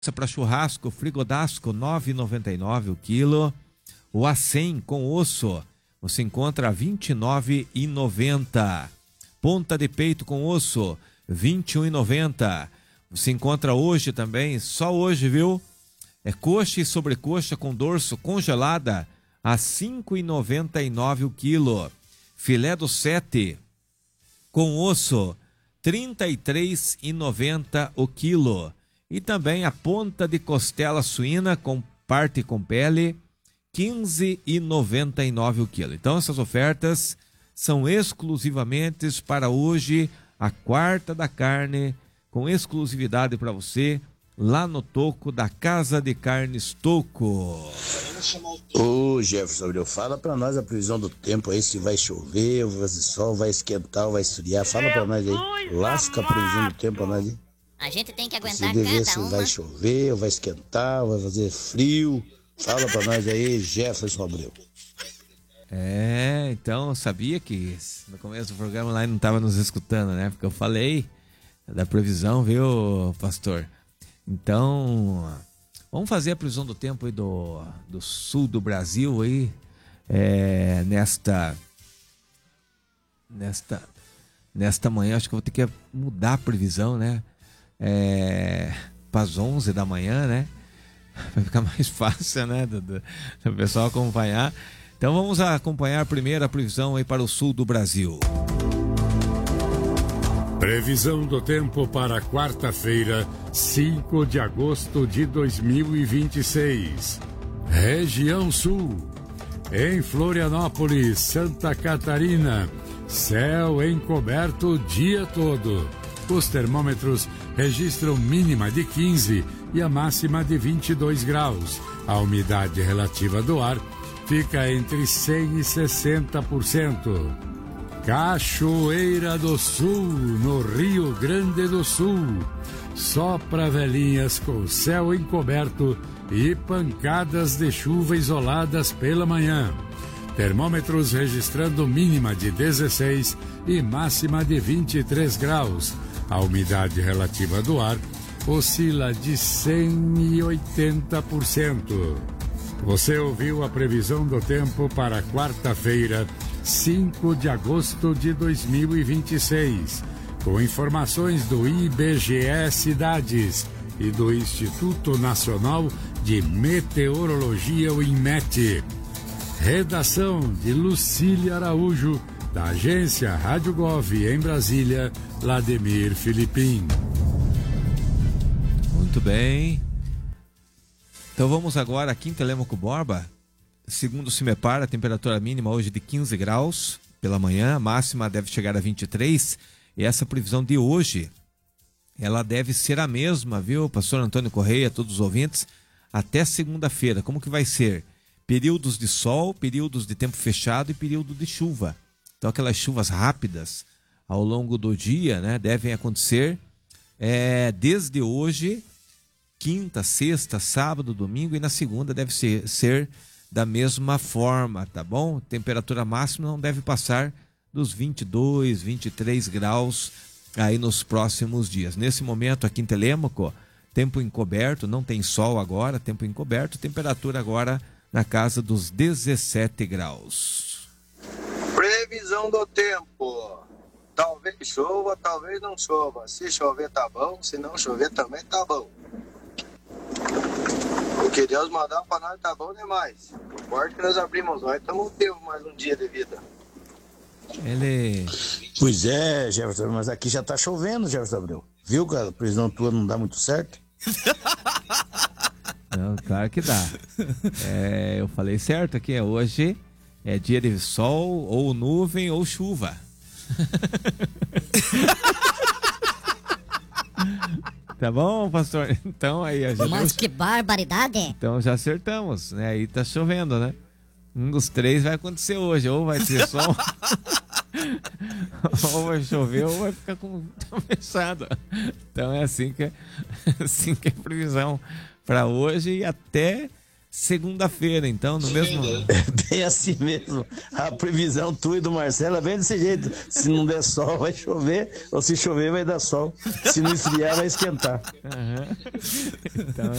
Para churrasco, frigodasco, R$ 9,99 o quilo. O A100 com osso, você encontra a R$ 29,90. Ponta de peito com osso, R$ 21,90. Você encontra hoje também, só hoje, viu? É coxa e sobrecoxa com dorso congelada a R$ 5,99 o quilo. Filé do 7 com osso, R$ 33,90 o quilo. E também a ponta de costela suína com parte com pele, R$ 15,99 o quilo. Então essas ofertas são exclusivamente para hoje, a quarta da carne, com exclusividade para você, lá no Toco da Casa de Carnes Toco. Ô Jefferson Abreu, fala pra nós a previsão do tempo aí, se vai chover, vai fazer sol, vai esquentar, vai esfriar. Fala pra nós aí, lasca a previsão do tempo pra nós aí. A gente tem que aguentar se vai chover, ou vai esquentar, ou vai fazer frio. Fala pra nós aí, Jefferson Abreu. Então, sabia que no começo do programa lá não estava nos escutando, né? Porque eu falei da previsão, viu, pastor? Então, vamos fazer a previsão do tempo aí do sul do Brasil aí, nesta manhã. Acho que eu vou ter que mudar a previsão, né? Para as 11 da manhã, né? Vai ficar mais fácil, né? Do pessoal acompanhar. Então vamos acompanhar primeiro a previsão aí para o sul do Brasil. Previsão do tempo para quarta-feira, 5 de agosto de 2026. Região Sul. Em Florianópolis, Santa Catarina, céu encoberto o dia todo. Os termômetros registram mínima de 15 e a máxima de 22 graus. A umidade relativa do ar fica entre 100% e 60%. Cachoeira do Sul, no Rio Grande do Sul. Sopra velhinhas com céu encoberto e pancadas de chuva isoladas pela manhã. Termômetros registrando mínima de 16 e máxima de 23 graus. A umidade relativa do ar oscila de 100% e 80%. Você ouviu a previsão do tempo para quarta-feira, 5 de agosto de 2026, com informações do IBGE Cidades e do Instituto Nacional de Meteorologia, o INMET. Redação de Lucília Araújo, da agência Rádio Gov em Brasília, Vladimir Filipim. Muito bem. Então vamos agora aqui em Telêmaco Borba. Segundo o CIMEPAR, a temperatura mínima hoje de 15 graus pela manhã, a máxima deve chegar a 23. E essa previsão de hoje, ela deve ser a mesma, viu, pastor Antônio Correia, todos os ouvintes, até segunda-feira. Como que vai ser? Períodos de sol, períodos de tempo fechado e período de chuva. Então aquelas chuvas rápidas ao longo do dia, né, devem acontecer desde hoje, quinta, sexta, sábado, domingo, e na segunda deve ser da mesma forma, tá bom? Temperatura máxima não deve passar dos 22, 23 graus aí nos próximos dias. Nesse momento aqui em Telêmaco, tempo encoberto, não tem sol agora, tempo encoberto, temperatura agora na casa dos 17 graus. Previsão do tempo. Talvez chova, talvez não chova. Se chover tá bom, se não chover também tá bom. O que Deus mandar para nós tá bom demais. O forte que nós abrimos nós, estamos vivos mais um dia de vida. Pois é, Jefferson, mas aqui já tá chovendo, Jefferson Abreu. Viu que a previsão tua não dá muito certo? Não, claro que dá. Eu falei certo aqui, hoje é dia de sol, ou nuvem, ou chuva. Tá bom, pastor? Então aí a gente... Mas que barbaridade! Então já acertamos, né? Aí tá chovendo, né? Um dos três vai acontecer hoje, ou vai ser sol, ou vai chover, ou vai ficar com fechado. Então é assim que é a previsão para hoje e até segunda-feira, então, no mesmo... É bem assim mesmo. A previsão tua e do Marcelo é bem desse jeito. Se não der sol, vai chover. Ou se chover, vai dar sol. Se não esfriar, vai esquentar. Então,